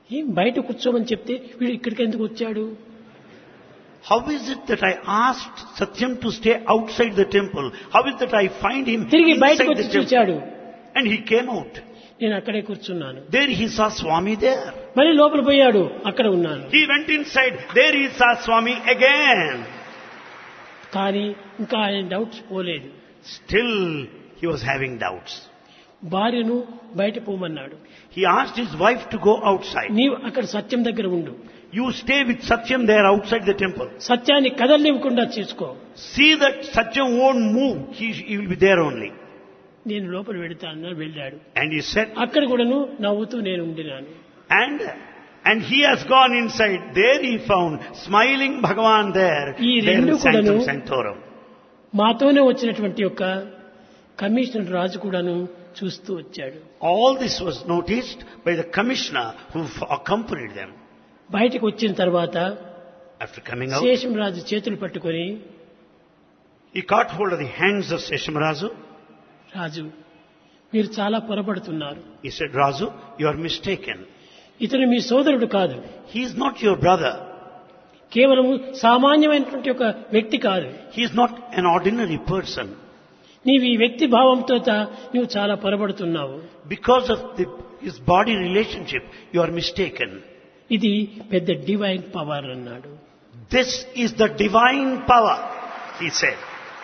ఏం బయట కూర్చోమని చెప్తే వీడు ఇక్కడికి ఎందుకు వచ్చాడు? How is it that I asked Satyam to stay outside the temple? How is it that I find him తిరిగి inside బయటకు the వచ్చి temple? చూచాడు. And he came out. నేను అక్కడే కూర్చున్నాను. There he saw Swami there. మళ్ళీ లోపల పోయాడు, అక్కడ ఉన్నాను. He went inside. There he saw Swami again. కానీ ఇంకా ఆయన డౌట్స్ పోలేదు. Still he was having doubts. భార్యను బయట పోమన్నాడు. He asked his wife to go outside. నీవు అక్కడ సత్యం దగ్గర ఉండు. You stay with Satyam there outside the temple. సత్యాన్ని కదలనివ్వకుండా చూసుకో. See that Satyam won't move. He will be there only. నేను లోపల వెళ్తాను వెళ్ళాడు. And he said, అక్కడ కూడాను నవ్వుతూ నేను ఉండినాను. and he has gone inside. There he found smiling Bhagavan there. ఈ There రెండు in Sanctum కూడాను Sanctorum. మాతోనే వచ్చినటువంటి యొక్క కమిషనర్ రాజు కూడాను చూస్తూ వచ్చాడు. All this was noticed by the commissioner who accompanied them. బయటకు వచ్చిన తర్వాత After coming out, శేషం రాజు చేతులు పట్టుకొని, he caught hold of the hands of Seshamarazu. రాజు మీరు చాలా పొరపడుతున్నారు. He said, Razu, you are mistaken. ఇతను మీ సోదరుడు కాదు. He is not your brother. కేవలం సామాన్యమైనటువంటి ఒక వ్యక్తి కాదు. He is not an ordinary person. నీవు ఈ వ్యక్తి భావంతో నువ్వు చాలా పొరపడుతున్నావు. Because of his body relationship, you are mistaken. ఇది పెద్ద డివైన్ పవర్ అన్నాడు. This is the divine power, he said.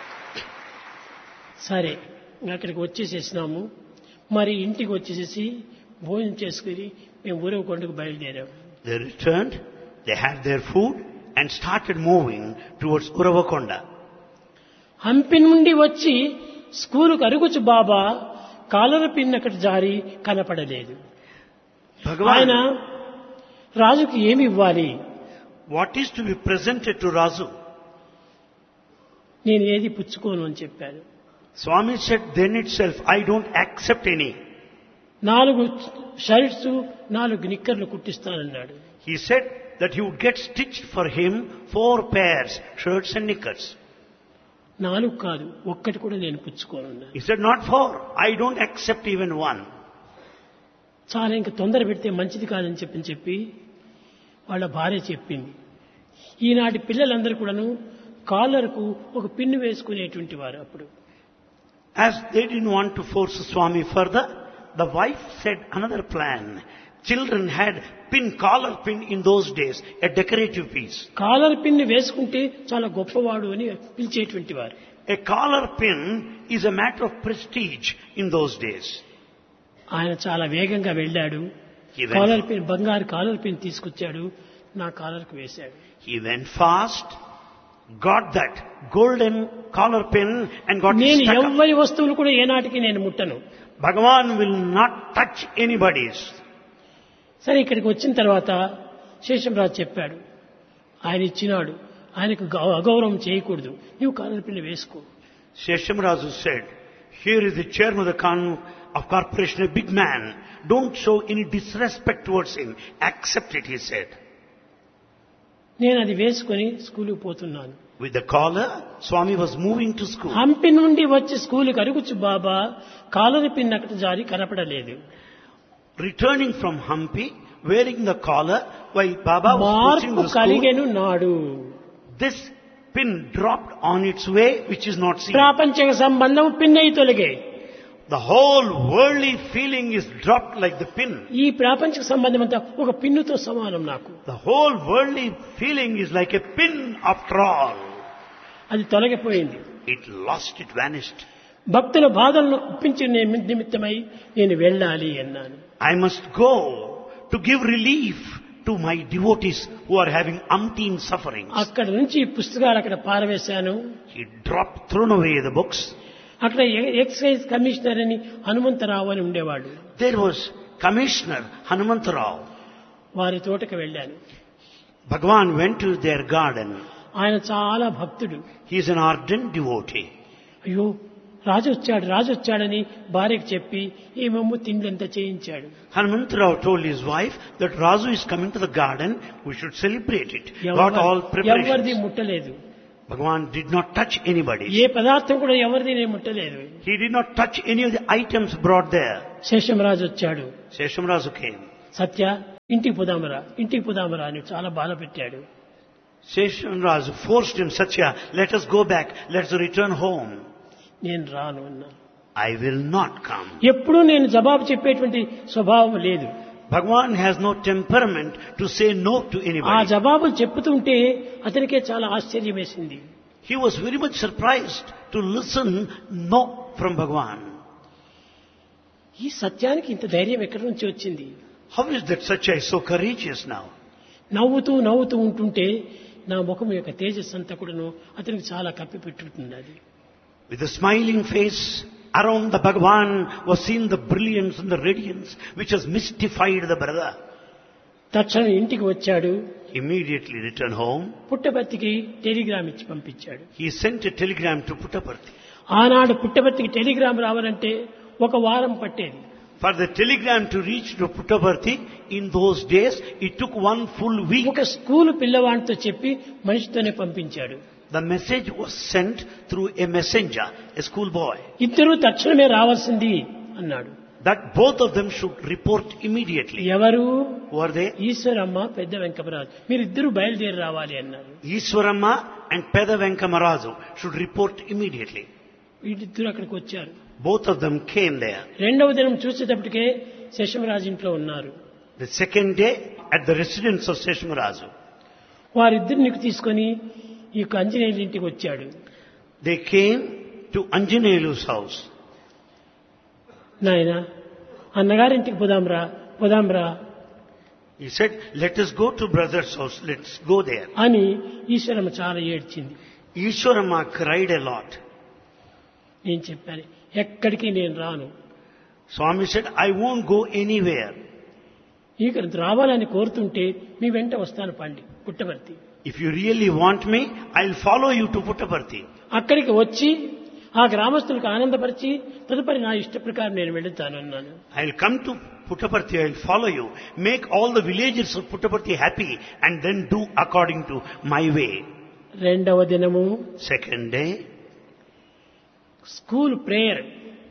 సరే అక్కడికి వచ్చేసేసినాము. మరి ఇంటికి వచ్చేసేసి భోజనం చేసుకుని మేము ఊరవకొండకు బయలుదేరాము. They returned, they had their food and started moving towards Uravakonda. Hampi నుండి వచ్చి స్కూలుకు అరుగుచు బాబా కాలర పిన్ అక్కడ జారి కనపడలేదు. ఆయన Bhagavan, రాజుకి ఏమి ఇవ్వాలి? what is to be presented to Razu? నేను ఏది పుచ్చుకోను అని చెప్పాడు. Swami said then itself, I don't accept any. 4 shirts 4 నిక్కర్లు కుట్టిస్తానన్నాడు. He said that he would get stitched for him 4 pairs, shirts and knickers. 4 కాదు, ఒక్కటి కూడా నేను పుచ్చుకోనున్నాను. He said, not 4, I don't accept even one. చాలా ఇంకా తొందర పెడితే మంచిది కాదని చెప్పి వాళ్ళ భార్య చెప్పింది. ఈనాటి పిల్లలందరూ కూడాను కాలర్కు ఒక పిన్ను వేసుకునేటువంటి వారు. అప్పుడు As they didn't want to force Swami further, the wife said another plan. Children had collar pin in those days, a decorative piece. Caller pin వేసుకుంటే చాలా గొప్పవాడు అని పిలిచేటువంటి వారు. A collar pin is a matter of prestige in those days. ఆయన చాలా వేగంగా వెళ్ళాడు. He went, caller pin, బంగారు కాలర్ పిన్ తీసుకొచ్చాడు, నా కాలర్కు వేశాడు. he went fast, got that golden collar pin and got it నేను stuck up. ఎవ్వరి వస్తువులు కూడా ఏనాటికి నేను ముట్టను. Bhagavan will not touch anybody's. సరే ఇక్కడికి వచ్చిన తర్వాత శేషంరాజు చెప్పాడు, ఆయన ఇచ్చినాడు, ఆయనకు అగౌరవం చేయకూడదు, నీవు కాలర్ పిన్ వేసుకో. Seshamarazu said, here is the chairman of corporation, a big man. Don't show any disrespect towards him. Accept it, he said. నేను అది వేసుకొని స్కూలుకు పోతున్నాను. With the collar, Swami was moving to school. Hampi నుండి వచ్చి స్కూలుకు అరుగుచు బాబా caller pin అక్కడ జారి కనపడలేదు. Returning from Hampi, wearing the collar, while Baba was pushing మార్పు the school, కలిగెను నాడు. this pin dropped on its way, which is not seen. ప్రాపంచిక సంబంధం పిన్నై తొలగే. The whole worldly feeling is dropped like the pin. ఈ ప్రాపంచిక సంబంధం అంతా ఒక పిన్నుతో సమానం నాకు. The whole worldly feeling is like a pin after all. అది తొలగిపోయింది. It lost, it vanished. భక్తుల బాధలను ఒప్పించే నిమిత్తమై నేను వెళ్ళాలి అన్నాను. I must go to give relief to my devotees who are having umpteen sufferings. అక్కడ నుంచి పుస్తకాలు అక్కడ పారవేశాను. He thrown away the books. అక్కడ ఎక్సైజ్ కమిషనర్ అని హనుమంతరావు అని ఉండేవాడు. There was Commissioner Hanumantarao. వారి తోటకు వెళ్ళాను. Bhagavan went to their garden. ఆయన చాలా భక్తుడు. He is an ardent devotee. అయ్యో రాజు వచ్చాడని భార్యకు చెప్పి ఏమేమో తిండ్లంతా చేయించాడు. Hanumantarao told his wife that Razu is coming to the garden, we should celebrate it. Got all ఎవరిది preparations. ముట్టలేదు. Bhagavan did not touch anybody. ఏ పదార్థం కూడా ఎవరిది నేను ముట్టలేదు. He did not touch any of the items brought there. Seshamraju వచ్చాడు. Seshamarazu came. సత్య ఇంటికి పోదామరా అని చాలా బాధ పెట్టాడు. Seshanraj forced him, Satya, let us go back, let's return home. నేను రాను అన్నాను. I will not come. ఎప్పుడూ నేను జవాబు చెప్పేటువంటి స్వభావం లేదు. Bhagavan has no temperament to say no to ఆ anybody. జవాబులు చెప్పుతుంటే అతనికే చాలా ఆశ్చర్యం వేసింది. He was very much surprised to listen no from Bhagavan. ఈ సత్యానికి ఇంత ధైర్యం ఎక్కడి నుంచి వచ్చింది? How is that Satya is so courageous now? నవ్వుతూ ఉంటుంటే నా ముఖం యొక్క తేజస్సు అంతా కూడాను అతనికి చాలా కప్పిపెట్టుతుంది. అది With a smiling face, around the Bhagavan was seen the brilliance and the radiance which has mystified the brother. తక్షణం ఇంటికి వచ్చాడు. Immediately returned home. పుట్టపర్తికి టెలిగ్రామ్ ఇచ్చి పంపించాడు. He sent a telegram to Puttaparthi. ఆనాడు పుట్టపర్తికి టెలిగ్రామ్ రావాలంటే ఒక వారం పట్టేది. For the telegram to reach to Puttaparthi in those days, it took one full week. ఒక స్కూలు పిల్లవాడితో చెప్పి మనిషితోనే పంపించాడు. The message was sent through a messenger, a schoolboy, ఇద్దరూ తక్షణమే రావాల్సింది అన్నాడు. that both of them should report immediately. ఎవరు? Who are they? Eshwaramma, పెద్ద వెంకమరాజు. మీరిద్దరూ బయలుదేరి రావాలి అన్నారు. Ishwaramma and Peda Venkamarazu should report immediately. వీళ్ళిద్దరూ అక్కడికి వచ్చారు. Both of them came there. రెండవ దినం చూసేటప్పటికే శశమరాజు ఇంట్లో ఉన్నారు. The second day, at the residence of Seshamarazu, వారిద్దరిని తీసుకొని ఈ ఆంజనేయుల ఇంటికి వచ్చాడు. they came to Anjaneyalu's house. నాయన, అన్నగారింటికి పోదాంరా He said, let us go to brother's house, let's go there. అని ఈశ్వరమ్మ చాలా ఏడ్చింది. Ishwaramma cried a lot. నేను చెప్పాను, ఎక్కడికి నేను రాను. Swami said, I won't go anywhere. ఇక రావాలని కోరుతుంటే మీ వెంట వస్తాను పండి Puttaparthi. If you really want me, I'll follow you to Puttaparthi. అక్కడికి వచ్చి ఆ గ్రామస్తులకు ఆనందపరిచి తదుపరి నా ఇష్ట ప్రకారం నేను వెళుతాను అన్నాను. I'll come to Puttaparthi, I'll follow you. Make all the villagers of Puttaparthi happy and then do according to my way. రెండవ దినము Second day, school prayer.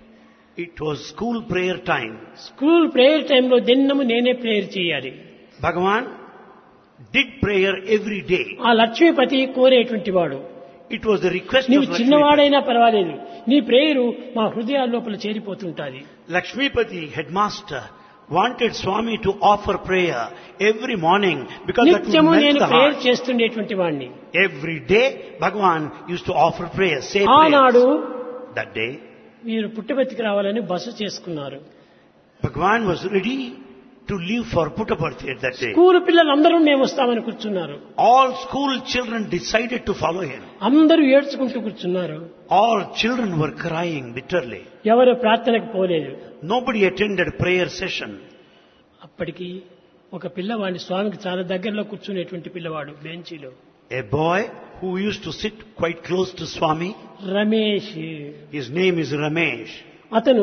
it was school prayer time. School prayer టైంలో దినము నేనే prayer చేయాలి. Bhagavan did prayer every day. ఆ లక్ష్మీపతి కోరేటువంటి వాడు. It was the request of నీవు Lakshmipati. చిన్నవాడైనా పర్వాలేదు, నీ ప్రేయరు మా హృదయాల లోపల చేరిపోతుంటాది. Lakshmipati, headmaster, wanted Swami to offer prayer every morning because that would నిత్యము melt నేను the ప్రేయర్ heart. చేస్తుండేటువంటి వాడిని. Every day, Bhagavan used to offer prayer, say ఆనాడు prayers. That day, మీరు పుట్టబెత్తికి రావాలని బస చేసుకున్నారు. Bhagavan was ready to leave for Puttaparthi at that day. School పిల్లలందరూ మేము వస్తామని కూర్చున్నారు. All school children decided to follow him. అందరూ ఏడ్చుకుంటూ కూర్చున్నారు. All children were crying bitterly. ఎవరు ప్రార్థనకు పోలేదు. Nobody attended prayer session. అప్పటికి ఒక పిల్లవాడిని, స్వామికి చాలా దగ్గరలో కూర్చునేటువంటి పిల్లవాడు బెంచీలో, A boy who used to sit quite close to Swami, Ramesh, his name is Ramesh. అతను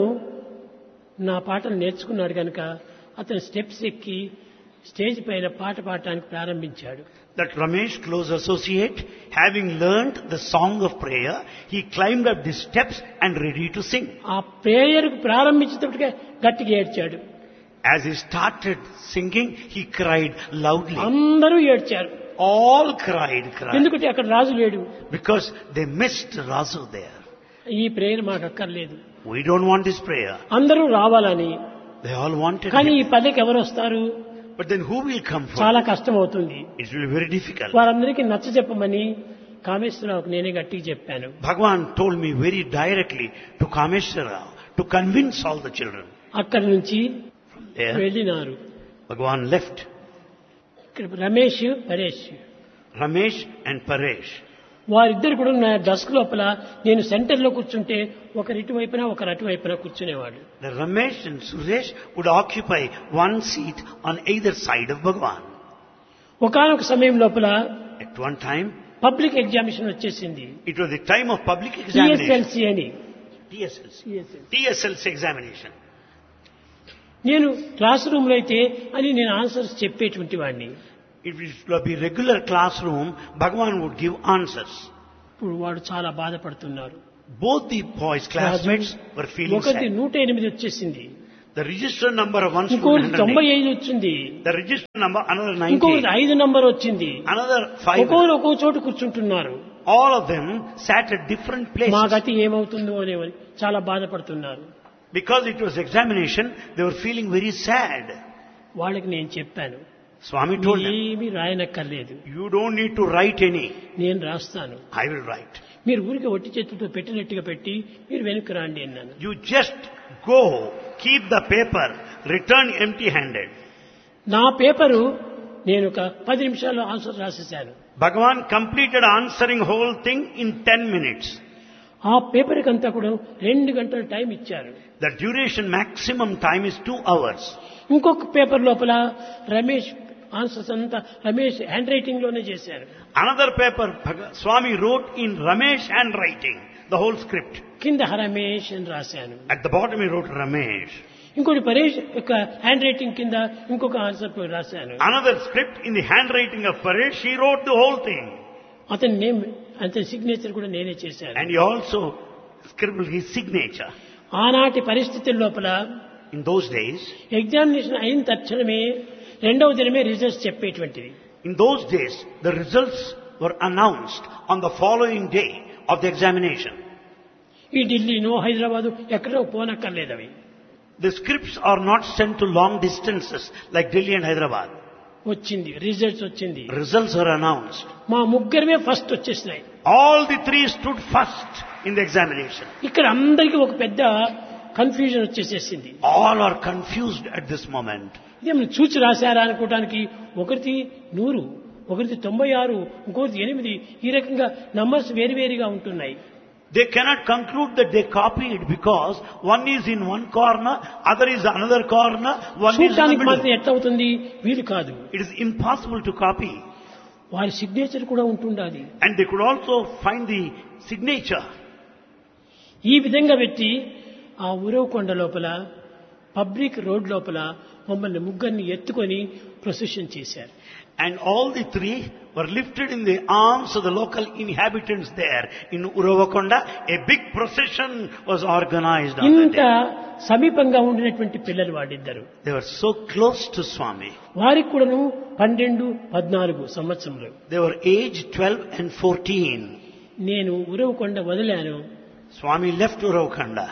నా పాటలు నేర్చుకున్నాడు కనుక అతను స్టెప్స్ ఎక్కి స్టేజ్ పైన పాట పాడటానికి ప్రారంభించాడు. That Ramesh, close associate, having learnt the song of prayer, he climbed up the steps and ready to sing. ఆ ప్రేయర్ ప్రారంభించేటప్పటికే గట్టిగా ఏడ్చాడు. As he started singing, he cried loudly. అందరూ ఏడ్చారు. All cried. ఎందుకంటే అక్కడ రాజు లేడు. Because they missed Rasu there. ఈ prayer మాకు అక్కర్లేదు, We don't want this prayer. అందరూ రావాలని. They all wanted కానీ ఈ it. పల్లెకి ఎవరు వస్తారు? But then who will come for చాలా it? కష్టం అవుతుంది. It will be very difficult. వారందరికీ నచ్చ చెప్పమని కామేశ్వరరావుకు నేనే గట్టిగా చెప్పాను. Bhagavan told me very directly to Kameshwara to convince all the children. అక్కడి నుంచి There, వెళ్ళినారు. Bhagavan left. ఇక్కడ Ramesh, Paresh, Ramesh and Paresh. వారిద్దరు కూడా నా డస్క్ లోపల నేను సెంటర్ లో కూర్చుంటే ఒకరు ఇటువైపున ఒకరు అటువైపున కూర్చునేవాడు. The Ramesh and Suresh would occupy one seat on either side of Bhagavan. ఒకానొక సమయం లోపల At one time, public examination వచ్చేసింది. it was the time of public examination. TSLC అని. TSLC examination. నేను క్లాస్ రూమ్ లో అయితే అని నేను ఆన్సర్స్ చెప్పేటువంటి వాడిని. If it would be regular classroom, Bhagavan would give answers. ఇప్పుడు వాడు చాలా బాధపడుతున్నారు. Both the boys, classmates, were feeling ఒకటి sad. 108 వచ్చేసింది. The register number of one ఇంకొకటి student 108. 95 వచ్చింది, The register number another ఇంకొకటి 90. 5 నంబర్ వచ్చింది. Another 5. ఒక్కొక్కరు ఒక్కో చోటు కూర్చుంటున్నారు. All of them sat at different మా places. గతి ఏమవుతుందో అనేవని చాలా బాధపడుతున్నారు. Because it was examination, they were feeling very sad. వాళ్ళకి నేను చెప్పాను, Swami told them, ఏమీ రాయనక్కర్లేదు, you don't need to write any. నేను రాస్తాను. I will write. మీరు ఊరికి ఒట్టి చేతులతో పెట్టినట్టుగా పెట్టి మీరు వెనక్కి రాండి అన్నాను. You just go, keep the paper, return empty-handed. నా పేపరు నేను ఒక 10 నిమిషాల్లో answer రాసేశాను. Bhagavan completed answering whole thing in 10 minutes. ఆ పేపర్కి అంతా కూడా 2 గంటల టైం ఇచ్చారు. The duration maximum time is 2 hours. ఇంకొక పేపర్ లోపల రమేష్ ఆన్సర్స్ అంతా రమేష్ హ్యాండ్ రైటింగ్ లోనే చేశారు. Another paper, Swami wrote in Ramesh handwriting, the whole script. కింద రమేష్ అని రాశాను. At the bottom he wrote Ramesh. ఇంకోటి పరేష్ యొక్క హ్యాండ్ రైటింగ్ కింద ఇంకొక ఆన్సర్ రాశాను. Another script in the handwriting of Paresh, he wrote the whole thing. అతని name అతని సిగ్నేచర్ కూడా నేనే చేశాను. And he also scribbled his signature. ఆనాటి పరిస్థితుల లోపల In those days, ఎగ్జామినేషన్ అయిన తక్షణమే రెండవ దినమే results చెప్పేటువంటిది. in those days, the results were announced on the following day of the examination. ఈ ఢిల్లీనో హైదరాబాదు ఎక్కడో పోనక్కర్లేదు అవి. The scripts are not sent to long distances like Delhi and Hyderabad. వచ్చింది results వచ్చింది. Results are announced. మా ముగ్గురమే first వచ్చేసినాయి. All the 3 stood first in the examination. ఇక్కడ అందరికీ ఒక పెద్ద confusion వచ్చేసేసింది. All are confused at this moment. ఇదేమన్నా చూచి రాశారా అనుకోవడానికి ఒకరిది 100, ఒకరిది 96, ఇంకొకరిది 8, ఈ రకంగా నంబర్స్ వేరువేరుగా ఉంటున్నాయి. They cannot conclude that they copied because one is in one corner, other is another corner, one is in the చూడటానికి మాత్రం middle. ఎట్లా అవుతుంది, వీలు కాదు. It is impossible to copy. వారి సిగ్నేచర్ కూడా ఉంటుండాలి. And they could also find the signature. ఈ విధంగా పెట్టి ఆ ఉరవకొండ లోపల పబ్లిక్ రోడ్ లోపల మమ్మల్ని ముగ్గురిని ఎత్తుకొని ప్రొసెషన్ చేశారు. And all the 3 were lifted in the arms of the local inhabitants there in Uravakonda. A big procession was organized on that ఇంత day. సమీపంగా ఉండినటువంటి పిల్లలు వాడిద్దరు. They were so close to Swami. వారికి కూడాను 12, 14 సంవత్సరములు. They were aged 12 and 14. నేను Uravakonda వదిలాను. Swami left Uravakonda.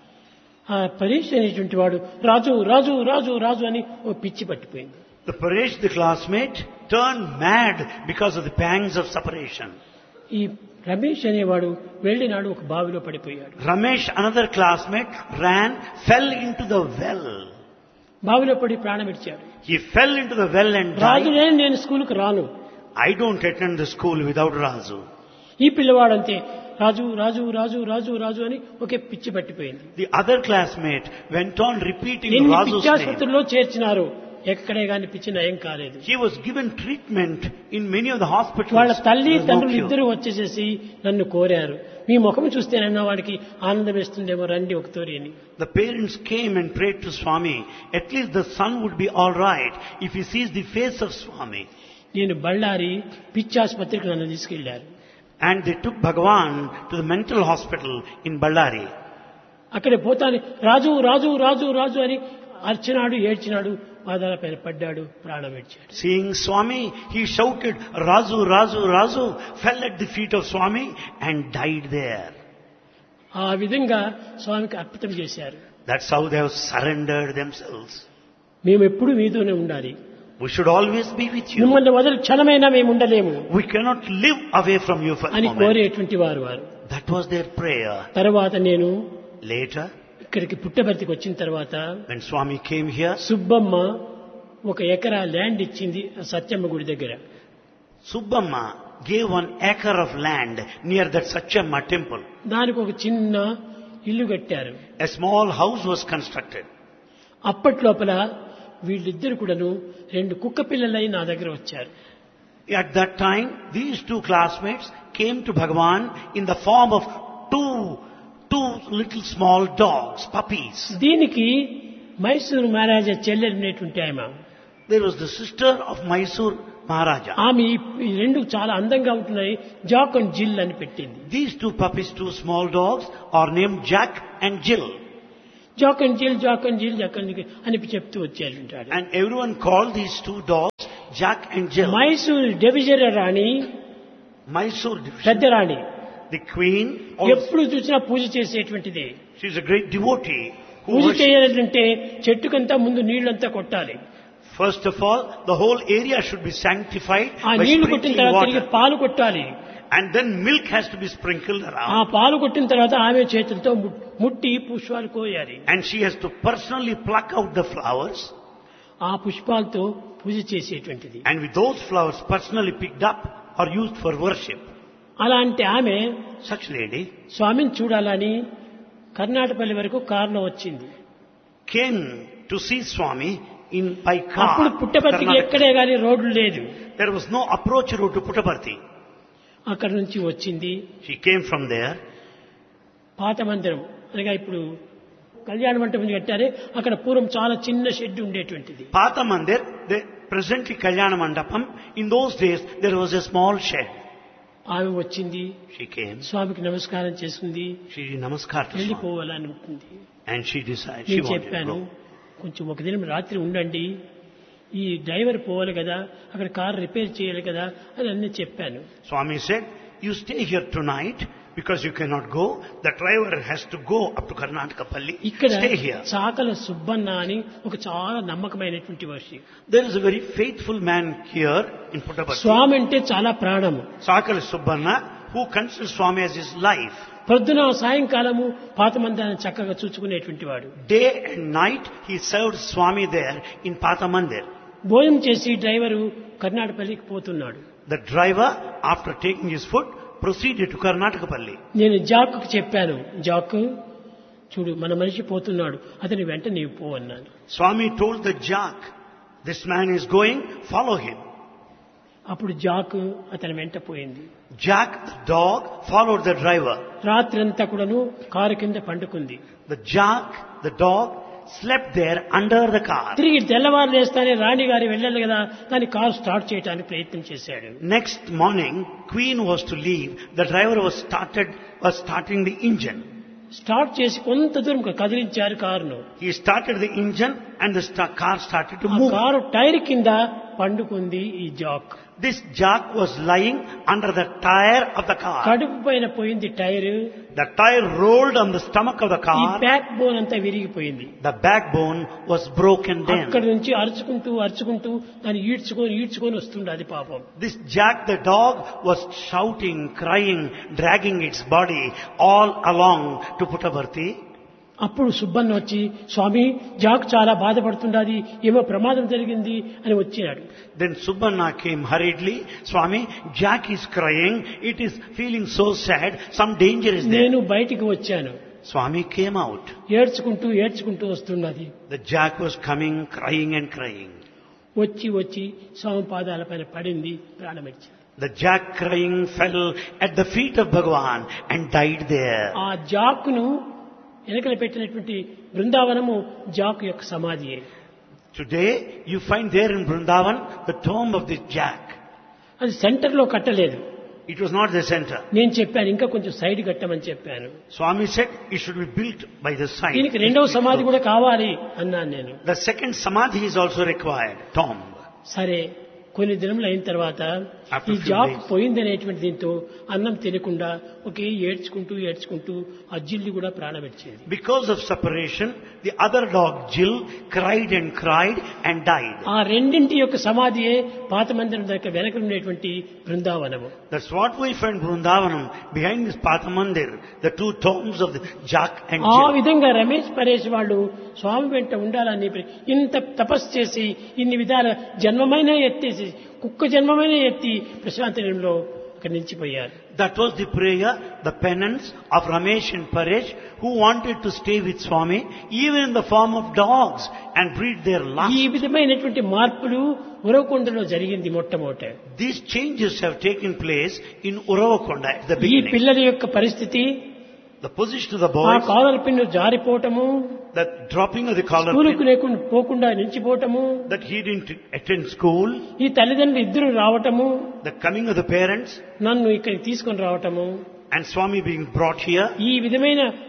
ఆ పరీక్ష అనేటువంటి వాడు రాజు రాజు రాజు రాజు అని ఓ పిచ్చి పట్టిపోయింది. The Paresh, the classmate, turned mad because of the pangs of separation. ఈ రమేష్ అనేవాడు వెళ్ళినాడు, ఒక బావిలో పడిపోయాడు. Ramesh, another classmate, ran, fell into the well. బావిలో పడి ప్రాణం ఇచ్చాడు. He fell into the well and Raju died. నేను స్కూల్కి రాను. I don't attend the school without Razu. ఈ పిల్లవాడంతే రాజు రాజు రాజు రాజు రాజు అని ఒకే పిచ్చి పట్టిపోయింది. The other classmate went on repeating ఎన్ని Razu's name. పిచ్చాసుపత్రుల్లో చేర్చినారు, ఎక్కడే గాని పిచ్చి నయం కాలేదు. He was given treatment in many of the hospitals. వాళ్ళ తల్లి There was no తండ్రులు cure. ఇద్దరు వచ్చేసేసి నన్ను కోరారు, మీ ముఖం చూస్తేనన్నా వాడికి ఆనందం వేస్తుందేమో రండి ఒకతోరి అని. The parents came and prayed to Swami. At least the son would be all right if he sees the face of Swami. నేను బళ్ళారి పిచ్చాసుపత్రికి నన్ను తీసుకెళ్లారు. And they took Bhagavan to the mental hospital in Ballari. అక్కడ పోతాను రాజు రాజు రాజు రాజు అని అర్చినాడు, ఏడ్చినాడు, పాదాల పైన పడ్డాడు, ప్రాణం విడిచాడు. Seeing Swami, he shouted, Razu, Razu, Razu, fell at the feet of Swami and died there. ఆ విధంగా స్వామికి అర్పితం చేశారు. That's how they have surrendered themselves. మేము ఎప్పుడు మీతోనే ఉండాలి, We should always be with you. మిమ్మల్ని వదిలి క్షణమైనా మేము ఉండలేము We cannot live away from you for a అని moment. కోరేటువంటి వారు. That was their prayer. తర్వాత నేను Later, ఇక్కడికి పుట్టబర్తికి వచ్చిన తర్వాత when Swami came here, Subbamma 1 ఎకరా ల్యాండ్ ఇచ్చింది సత్యమ్మ గుడి దగ్గర. Subbamma gave 1 acre of land near that Satchamma temple. దానికి ఒక చిన్న ఇల్లు కట్టారు. A small house was constructed. అప్పట్లోపల వీళ్ళిద్దరు కూడాను 2 కుక్క పిల్లలై నా దగ్గర వచ్చారు. At that time, these 2 classmates came to Bhagavan in the form of two little small dogs, puppies. దీనికి మైసూరు మహారాజా చెల్లెలినటువంటి ఆమె. There was the sister of Mysore Maharaja. ఆమె ఈ 2 చాలా అందంగా ఉంటున్నాయి, జాక్ అండ్ జిల్ అని పెట్టింది. These 2 puppies, 2 small dogs, are named Jack and Jill. Jack and జిల్ జాక్ అండ్ జిల్ జాక్ అండ్ జిల్ అని చెప్తూ వచ్చారు. And everyone called these two dogs Jack and Jill. Mysore division Rani, Mysore division. పెద్ద రాణి, The queen, also, ఎప్పుడు చూసినా పూజ చేసేటువంటిది. she is a great devotee. Who puja worships. చేయాలంటే చెట్టుకంతా ముందు నీళ్లంతా కొట్టాలి. First of all, the whole area should be sanctified ఆ by నీళ్లు కొట్టిన sprinkling తర్వాత తిరిగి water. పాలు కొట్టాలి. And then milk has to be sprinkled ఆ around. పాలు కొట్టిన తర్వాత ఆమె చేతులతో ముట్టి పుష్పాలు కోయాలి. And she has to personally pluck out the flowers. ఆ పుష్పాలతో పూజ చేసేటువంటిది. And with those flowers personally picked up are used for worship. అలాంటి ఆమె Such lady స్వామిని చూడాలని కర్ణాటకపల్లి వరకు కారులో వచ్చింది. came to see Swami by అప్పుడు car. పుట్టపర్తికి Karnataka. ఎక్కడే గాని రోడ్లు లేదు. There was no approach road to Puttaparthi. అక్కడి నుంచి వచ్చింది. She came from there. పాత మందిరం అనగా ఇప్పుడు కళ్యాణ మంటపం కట్టారే, అక్కడ పూర్వం చాలా చిన్న షెడ్ ఉండేటువంటిది. Pata Mandir, presently Kalyana Mandapam, in those days there was a small shed. ఆమె వచ్చింది, She came, స్వామికి నమస్కారం చేసుకుంది, she did namaskar to Swami. వెళ్ళిపోవాలని ఉంటుంది. And she decided, she నేను wanted to చెప్పాను, go. కొంచెం ఒక దినం రాత్రి ఉండండి, ఈ డ్రైవర్ పోవాలి కదా, అక్కడ కార్ రిపేర్ చేయాలి కదా అని అన్నీ చెప్పాను. Swami said, you stay here tonight because you cannot go. The driver has to go up to Karnatakapalli. ఇక్కడ Stay here. చాకల సుబ్బన్న అని ఒక చాలా నమ్మకమైనటువంటి Varshi. There is a very faithful man here in Puttaparthi. స్వామి అంటే చాలా ప్రాణము. Sakala Subbanna, who considers Swami as his life. పొద్దున సాయంకాలము పాత మందిరాన్ని చక్కగా చూసుకునేటువంటి వాడు. Day and night he served Swami there in Pata Mandir. భోజనం చేసి డ్రైవరు కర్ణాటకపల్లికి పోతున్నాడు. The driver, after taking his food, proceeded to Karnatakapalli. నేను జాక్కు చెప్పాను, జాక్ చూడు మన మనిషి పోతున్నాడు, అతని వెంట నీవు పో అన్నాను. Swami told the Jack, this man is going, follow him. అప్పుడు జాక్ అతని వెంట పోయింది. Jack, the dog, followed the driver. రాత్రంతా కూడాను కారు కింద పండుకుంది. The Jack, the dog, slept there under the car. తిరిగి తెల్లవారు లేస్తానే రాణి గారి వెళ్ళాలి కదా, దాని కారు స్టార్ట్ చేయడానికి ప్రయత్నం చేశాడు. Next morning, Queen was to leave. The driver was starting the engine. Start చేసి కొంత దూరం కదిలించారు కారును. He started the engine and the car started to ఆ move. కారు టైర్ కింద పండుకుంది ఈ Jack. This Jack was lying under the tire of the car. కడుపు పైన పోయింది tyre. The tire rolled on the stomach of the ఈ car. Back bone అంతా విరిగిపోయింది. The backbone was broken అక్కడి down. నుంచి అరుచుకుంటూ దాన్ని ఈడ్చుకొని వస్తుండే అది పాపం. This Jack the dog was shouting, crying, dragging its body all along to Puttaparthi. అప్పుడు సుబ్బన్న వచ్చి, స్వామి జాక్ చాలా బాధపడుతుండాది, ఏమో ప్రమాదం జరిగింది అని వచ్చినాడు. Then Subbanna came hurriedly. Swami, Jack is crying. It is feeling so sad. Some danger is there. నేను బయటికి వచ్చాను. Swami came out. ఏడ్చుకుంటూ వస్తున్నది. The Jack was coming, crying and crying. వచ్చి స్వామి పాదాల పైన పడింది, ప్రాణమిచ్చింది. The Jack crying fell at the feet of Bhagavan and died there. ఆ జాక్ను వెనకలు పెట్టినటువంటి బృందావనము జాక్ యొక్క సమాధియే. Today you find there in Vrindavan the tomb of this Jack. అది centre లో కట్టలేదు. It was not the center. నేను చెప్పాను ఇంకా కొంచెం సైడ్ కట్టమని చెప్పాను. Swami said it should be built by the side. దీనికి రెండవ సమాధి కూడా కావాలి అన్నాను నేను. The second samadhi is also required, tomb. సరే, కొన్ని దినములు అయిన తర్వాత After ఈ few జాబ్ days. పోయిందనేటువంటి దీంతో అన్నం తినకుండా ఒకే ఏడ్చుకుంటూ ఆ జిల్లి కూడా ప్రాణపెట్టేది. Because of separation, the other dog Jill cried and died. ఆ రెండింటి యొక్క సమాధియే పాత మందిరం దగ్గర వెనక ఉండేటువంటి బృందావనము. That's what we find Vrindavanam behind this Pathamandir, the two tombs of the Jack and ఆ Jill. విధంగా రమేష్ పరేష్ వాళ్ళు స్వామి వెంట ఉండాలని ఇంత తపస్సు చేసి ఇన్ని విధాల జన్మమైన ఎత్తేసి కుక్క జన్మమైన ఎత్తి ప్రశాంతనంలో అక్కడి నిలిచిపోయారు. That was the prayer, the penance of Ramesh and Paresh, who wanted to stay with Swami even in the form of dogs and breed their lust. ఈ విధమైనటువంటి మార్పులు ఉరవకొండలో జరిగింది మొట్టమొదట. These changes have taken place in Uravakonda at the ఈ beginning. పిల్లల యొక్క పరిస్థితి, The position of the ఆ boys, caller pin జారిపోవటము, the dropping of the collar స్కూలుకు pin, లేకుండా పోకుండా నిలిచిపోవటము, that he didn't attend school, ఈ తల్లిదండ్రులు ఇద్దరు రావటము, the coming of the parents, నన్ను ఇక్కడికి తీసుకొని రావటము, and Swami being brought here. ఈ విధమైన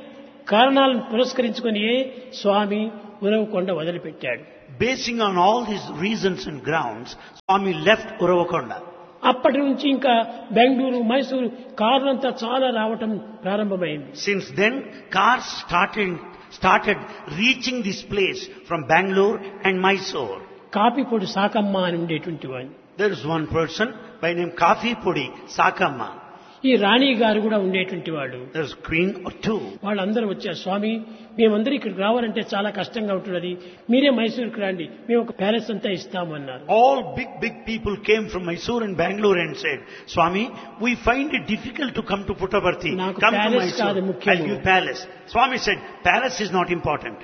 కారణాలను పురస్కరించుకొని స్వామి ఉరవకొండ వదిలిపెట్టాడు. Basing on all these reasons and grounds, Swami left Uravakonda. అప్పటి నుంచి ఇంకా బెంగళూరు, మైసూరు కార్లంతా చాలా రావటం ప్రారంభమైంది. Since then, cars started reaching this place from Bangalore and Mysore. కాపిపొడి Sakamma అని ఉండేటువంటి వాడిని. There is one person by name Kafi Pudi Sakamma. ఈ రాణి గారు కూడా ఉండేటువంటి వాడు. There is queen or two. వాళ్ళందరూ వచ్చారు, స్వామి మేమందరూ ఇక్కడికి రావాలంటే చాలా కష్టంగా ఉంటున్నది, మీరే మైసూరుకి రండి, మేము ఒక ప్యాలెస్ అంతా ఇస్తాము అన్నారు. All big people came from Mysore and Bangalore and said, Swami, we find it difficult to come to Puttaparthi. Come to Mysore, I'll give palace. Swami said, palace is not important.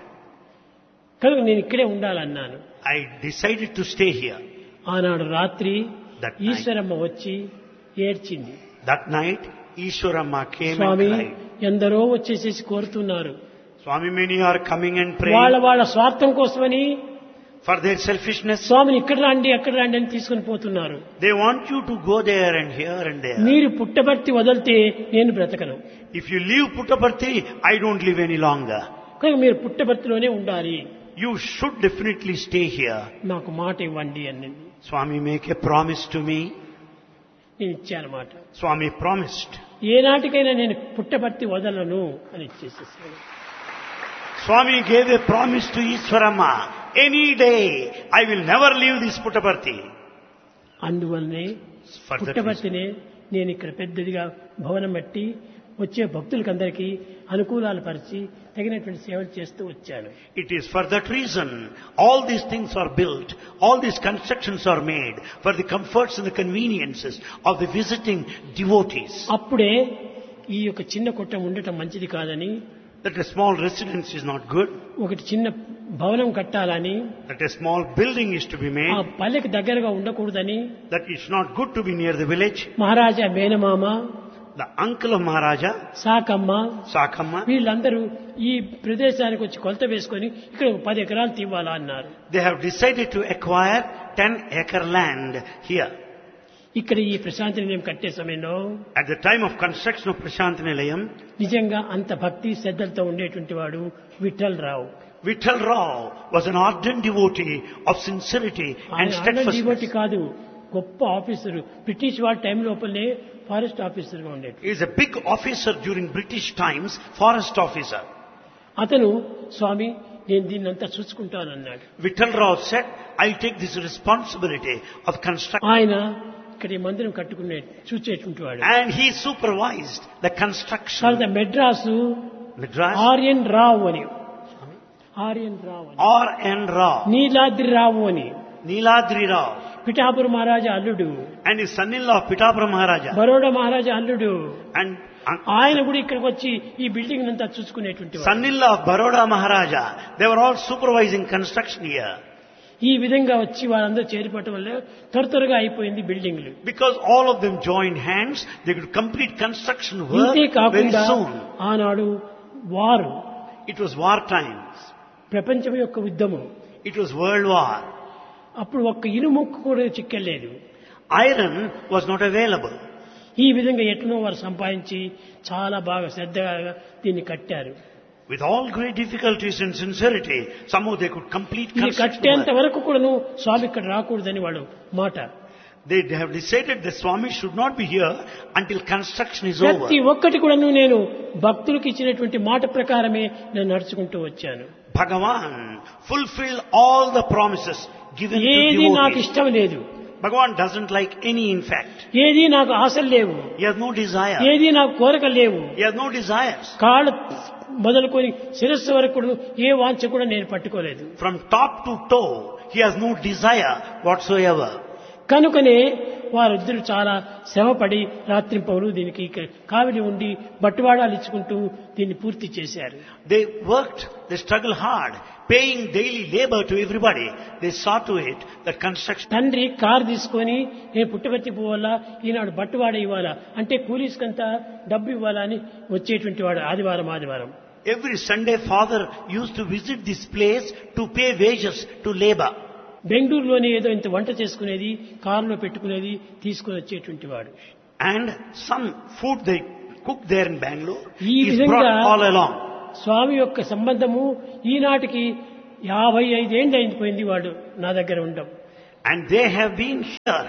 కనుక నేను ఇక్కడే ఉండాలన్నాను. I decided to stay here. ఆనాడు రాత్రి That night. Eshwaramma వచ్చి ఏడ్చింది. That night, Ishwaramma came Swamy and cried. ఎందరో వచ్చేసేసి కోరుతున్నారు, Swami, many are coming and వాళ్ళ praying వాళ్ళ స్వార్థం కోసమని for their selfishness. స్వామిని ఇక్కడ రండి అక్కడ రండి అని తీసుకుని పోతున్నారు. They want you to go there and here and there. మీరు పుట్టబర్తి వదిలితే నేను బ్రతకను, If you leave Puttaparthi, I don't live any longer. కనుక మీరు పుట్టబర్తిలోనే ఉండాలి, You should definitely stay here. నాకు మాట ఇవ్వండి అని Swami, make a promise to me. నేను ఇచ్చాను మాట. Swami promised. ఏనాటికైనా నేను పుట్టబర్తి వదలను అని ఇచ్చేసేసాను. Swami gave a promise to Ishwaramma. Any day, I will never leave this Puttaparthi. అందువల్లనే For that reason. పుట్టబర్తినే నేను ఇక్కడ పెద్దదిగా భవనం బట్టి వచ్చే భక్తులకందరికీ అనుకూలాలు పరిచి తగినటువంటి సేవలు చేస్తూ వచ్చాను. It is for that reason all these things are built, all these constructions are made for the comforts and the conveniences of the visiting devotees. అప్పుడే ఈ యొక్క చిన్న కొట్టం ఉండటం మంచిది కాదని, That a small residence is not good, ఒకటి చిన్న భవనం కట్టాలని, that a small building is to be ఆ made, పల్లెకి దగ్గరగా ఉండకూడదని that it's not good to be near the village. మహారాజా మేనమామ, The uncle of Maharaja, Sakamma Sakamma, వీళ్ళందరూ ఈ ప్రదేశానికి వచ్చి కొలత వేసుకొని ఇక్కడ 10 ఎకరాలు తీవాలా అన్నారు. they have decided to acquire 10-acre land here. ఇక్కడ ఈ ప్రశాంతి నిలయం కట్టే సమయంలో At the time of construction of Prashant Nilayam, నిజంగా అంత భక్తి శ్రద్ధలతో ఉండేటువంటి వాడు విఠల్ రావు. Vittal Rao was an ardent devotee of sincerity and devotee steadfastness. కాదు, గొప్ప ఆఫీసరు. బ్రిటిష్ వాళ్ళ టైం లోపలనే ఫారెస్ట్ ఆఫీసర్గా ఉండేది. He is a big officer during British times, forest officer. అతను స్వామి నేను దీన్ని అంతా చూసుకుంటానన్నాడు. Vittal Rao said, I'll take this responsibility of construction. ఆయన ఇక్కడ ఈ మందిరం కట్టుకునే చూచేటువంటి వాడు. And he supervised the construction. తర్వాత మెడ్రాసు Madras, ఆర్యన్ రావు అని, ఆర్యన్ రావు అని, R.N. Rao, నీలాద్రి రావు అని, Niladri Rao, పిఠాపుర మహారాజా అల్లుడు, and his son-in-law Pitapura Maharaja. Baroda మహారాజా అల్లుడు. And ఆయన కూడా ఇక్కడికి వచ్చి ఈ బిల్డింగ్ అంతా చూసుకునేటువంటి వాడు. son-in-law of Baroda Maharaja. They were all supervising construction here. ఈ విధంగా వచ్చి వాళ్ళందరూ చేరిపోవటం వల్ల త్వరగా అయిపోయింది బిల్డింగ్లు. Because all of them joined hands, they could complete construction work ఇంతే very కాకుండా soon. ఆనాడు వారు, It was war times. ప్రపంచం యొక్క యుద్ధము. It was world war. అప్పుడు ఒక్క ఇనుముక్కు కూడా చిక్కలేదు. Iron was not available. ఈ విధంగా ఎట్లనో వారు సంపాదించి చాలా బాగా శ్రద్ధగా దీన్ని కట్టారు. With all great difficulties and sincerity, somehow they could complete ఇది construction కట్టేంత work. వరకు కూడాను స్వామి ఇక్కడ రాకూడదని వాడు మాట. They have decided the Swami should not be here until construction is over. ప్రతి ఒక్కటి కూడాను నేను భక్తులకు ఇచ్చినటువంటి మాట ప్రకారమే నేను నడుచుకుంటూ వచ్చాను. Bhagavan fulfilled all the promises given to ఏది నాకు devotees. ఇష్టం లేదు, Bhagavan doesn't like any in fact. ఏది నాకు ఆశలు లేవు, He has no desire. ఏది నాకు కోరికలు లేవు. He has no desires. కాళ్ళు మొదలుకొని శిరస్సు వరకు కూడా ఏ వాంఛ కూడా నేను పట్టుకోలేదు. From top to toe, he has no desire whatsoever. కనుకనే వారిద్దరు చాలా శ్రమపడి రాత్రింపవలు దీనికి కావిడి ఉండి బట్టువాడాలు ఇచ్చుకుంటూ దీన్ని పూర్తి చేశారు. They worked, they struggled hard, paying daily labor to everybody. They saw to it that construction. తండ్రి కారు తీసుకొని నేను పుట్టబర్తి పోవాలా, ఈనాడు బట్టువాడ ఇవ్వాలా అంటే కూలీస్కంతా డబ్బు ఇవ్వాలా అని వచ్చేటువంటి వాడు ఆదివారం. Every Sunday, father used to visit this place to pay wages to labor. బెంగళూరులోనే ఏదో ఇంత వంట చేసుకునేది, కారులో పెట్టుకునేది, తీసుకుని వచ్చేటువంటి వాడు. And some food they cooked there in Bangalore ఈ is విధంగా brought all along. స్వామి యొక్క సంబంధము ఈనాటికి 55 ఏళ్ళు అయిపోయింది వాడు నా దగ్గర ఉండడం. And they have been here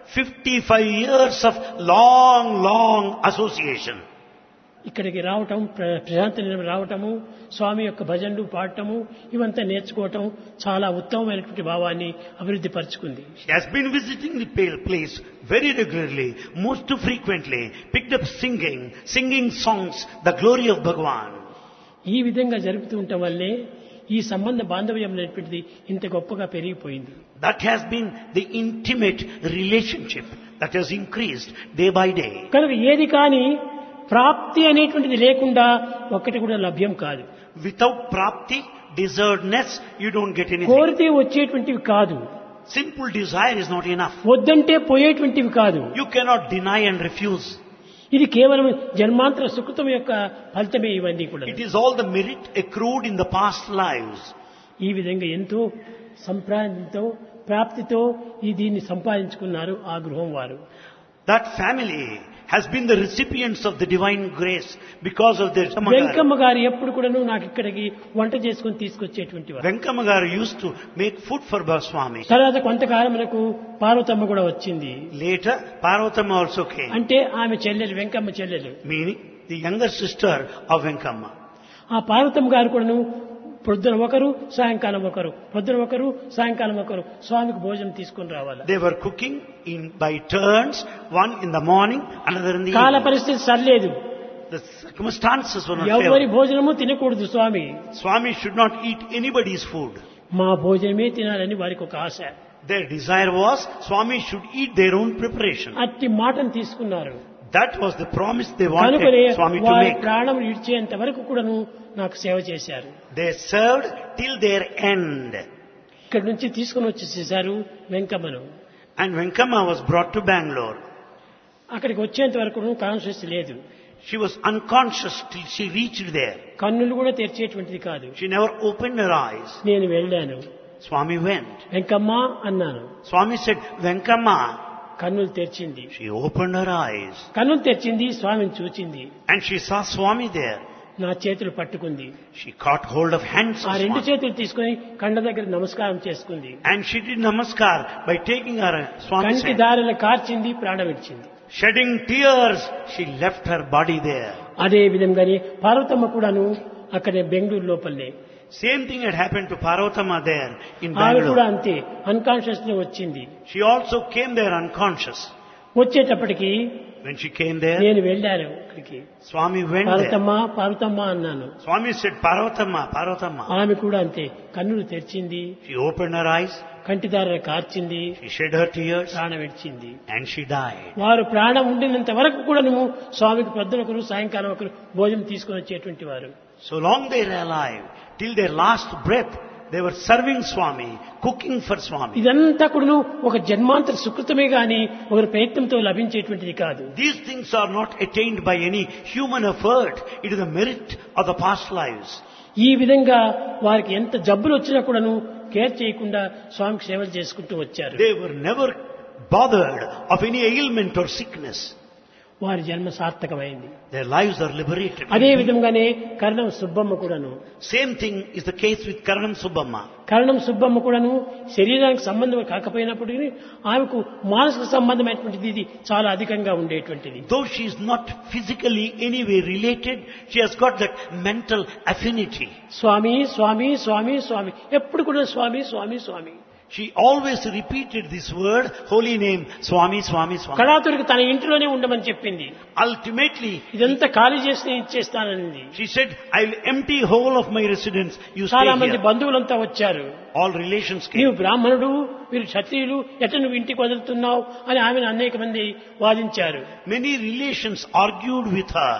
55 years of long, long association. ఇక్కడికి రావటం, ప్రశాంతి నిలయం రావటము, స్వామి యొక్క భజనలు పాడటము, ఇవంతా నేర్చుకోవటం చాలా ఉత్తమమైనటువంటి భావాన్ని అభివృద్ధి పరుచుకుంది. She has been visiting the place very regularly, most frequently, picked up singing songs, the glory of Bhagavan. ఈ విధంగా జరుపుతూ ఉండటం వల్లే ఈ సంబంధ బాంధవ్యం అనేటువంటిది ఇంత గొప్పగా పెరిగిపోయింది. That has been the intimate relationship that has increased day by day. కనుక ఏది కానీ ప్రాప్తి అనేటువంటిది లేకుండా ఒక్కటి కూడా లభ్యం కాదు. Without prapti, deservedness, you don't get anything. కోరితే వచ్చేటువంటివి కాదు. Simple desire is not enough. వద్దంటే పోయేటువంటివి కాదు. You cannot deny and refuse. ఇది కేవలం జన్మాంతర సుకృతం యొక్క ఫలితమే ఇవన్నీ కూడా. It is all the merit accrued in the past lives. ఈ విధంగా ఎంతో సంప్రాంతితో ప్రాప్తితో ఈ దీన్ని సంపాదించుకున్నారు ఆ గృహం వారు. That family has been the recipients of the divine grace because of their Venkamma గారు ఎప్పుడు కూడాను నాకు ఇక్కడికి వంట చేసుకుని తీసుకొచ్చేటువంటి వారు. Venkama garu used to make food for Swami. తర్వాత కొంతకాలం మనకు పార్వతమ్మ కూడా వచ్చింది. Later, Parvatama also came. అంటే ఆమె చెల్లెలు, వెంకమ్మ చెల్లెలు. Meaning the younger sister of Venkama. ఆ పార్వతమ్మ గారు కూడాను పొద్దున ఒకరు, సాయంకాలం ఒకరు, పొద్దున ఒకరు, సాయంకాలం ఒకరు స్వామికి భోజనం తీసుకుని రావాలి. They were cooking by turns, one in the morning, another in the కాల evening. పరిస్థితి సరిలేదు. The circumstances were not ఎవరి favorable. భోజనము తినకూడదు స్వామి. Swami should not eat anybody's food. మా భోజనమే తినాలని వారికి ఒక ఆశ. Their desire was Swami should eat their own preparation. అట్టి మాటను తీసుకున్నారు. That was the promise they wanted కనుకనే Swami to వారి make. ప్రాణం విడిచేంత వరకు కూడాను నాకు సేవ చేశారు. They served till their end. ఇక్కడి నుంచి తీసుకుని వచ్చేసేసారు వెంకమ్మను. And Venkama was brought to Bangalore. అక్కడికి వచ్చేంత వరకు కాన్షియస్ లేదు. She was unconscious till she reached there. కన్నులు కూడా తెరిచేటువంటిది కాదు. She never opened her eyes. నేను వెళ్ళాను. Swami went. వెంకమ్మ అన్నాను. Swami said, Venkama. కన్నులు తెరిచింది. She opened her eyes. కన్నులు తెరిచింది, స్వామిని చూచింది. And she saw Swami there. నా చేతులు పట్టుకుంది. She caught hold of hands ఆ of రెండు Swami. చేతులు తీసుకుని కండ దగ్గర నమస్కారం చేసుకుంది. And she did namaskar by taking her Swami's కంటి hand. దారిలో కార్చింది, ప్రాణం విడిచింది. Shedding tears, she left her body there. అదే విధంగానే పార్వతమ్మ కూడాను అక్కడే బెంగళూరు లోపలనే. Same thing had happened to Parvatama there in ఆమె కూడా Bangalore. అంతే అన్కాన్షియస్ లో వచ్చింది. She also came there unconscious. వచ్చేటప్పటికి When she came there, నేను వెళ్ళాను అక్కడికి. Swami went there. Parvathamma Parvathamma అన్నాను. Swami said, Parvatama, Parvatama. ఆమె కూడా అంతే కన్నులు తెరిచింది, She opened her eyes, కంటిదార కార్చింది, she shed her tears, ప్రాణం విడిచింది. and she died. వారు ప్రాణం ఉండినంత వరకు కూడా నువ్వు స్వామికి పొద్దున ఒకరు, సాయంకాలం ఒకరు భోజనం తీసుకుని వచ్చేటువంటి వారు. So long they were alive, till their last breath, they were serving Swami, cooking for Swami. ఇదంతా కూడా ఒక జన్మాంతర సుకృతమే గాని ఒకరి ప్రయత్నంతో లభించేటువంటిది కాదు. These things are not attained by any human effort. It is the merit of the past lives. ఈ విధంగా వారికి ఎంత జబ్బులు వచ్చినా కూడాను కేర్ చేయకుండా స్వామికి సేవలు చేసుకుంటూ వచ్చారు. They were never bothered of any ailment or sickness. వారి జన్మ సార్థకమైంది. Their lives are liberated. అదే విధంగానే కరణం సుబ్బమ్మ కూడాను. Same thing is the case with Karanam Subbamma. కరణం సుబ్బమ్మ కూడాను శరీరానికి సంబంధం కాకపోయినప్పటికీ ఆమెకు మానసిక సంబంధమైనటువంటిది ఇది చాలా అధికంగా ఉండేటువంటిది. Though she is not physically anyway related, she has got that mental affinity. స్వామి స్వామి స్వామి స్వామి ఎప్పుడు కూడా స్వామి స్వామి స్వామి. She always repeated this word, holy name, Swami, Swami, Swami. కళాతురికి తన ఇంటిలోనే ఉండమని చెప్పింది. Ultimately, ఇదంతా ఖాళీ చేసి ఇచ్చేస్తానని. she said, I'll empty whole of my residence. You stay చాలా మంది here. బంధువులంతా వచ్చారు. All relations నీవు came. బ్రాహ్మణుడు, వీరు క్షత్రియులు, ఎట్లా నువ్వు ఇంటికి వదులుతున్నావు అని ఆమెను అనేక మంది వాదించారు. Many relations argued with her.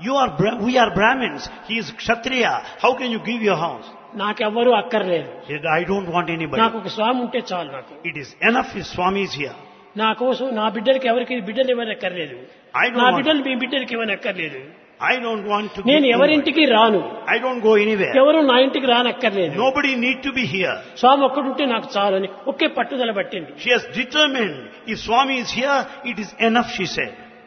We are Brahmins. He is Kshatriya. How can you give your house? నాకెవ్వరూ అక్కర్లేదు. She said, I don't want anybody. నాకు ఒక స్వామి ఉంటే చాలు. నాకు It is enough if Swami is here. నా కోసం నా బిడ్డలకి ఎవరికి బిడ్డలు ఇవ్వని అక్కర్లేదు. I don't నా want- బిడ్డలు మీ బిడ్డలకి ఇవ్వని అక్కర్లేదు. I don't want to నేను give ఎవరింటికి రాను. anybody. I don't go anywhere. ఎవరు నా ఇంటికి రానక్కర్లేదు. Nobody need to be here. స్వామి ఒక్కడుంటే నాకు చాలు అని ఒకే పట్టుదల పట్టింది. She has determined, if Swami is here, it is enough, she said.